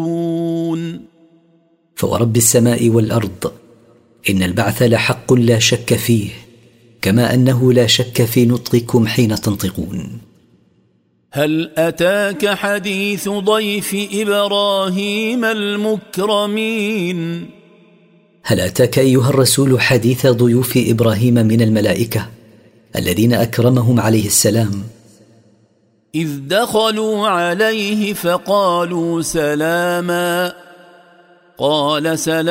فورب السماء والأرض إن البعث لحق لا شك فيه، كما أنه لا شك في نطقكم حين تنطقون. هل أتاك حديث ضيف إبراهيم المكرمين؟ هل أتاك أيها الرسول حديث ضيوف إبراهيم من الملائكة الذين أكرمهم عليه السلام؟ إذ دخلوا عليه فقالوا سلاما، قال سلام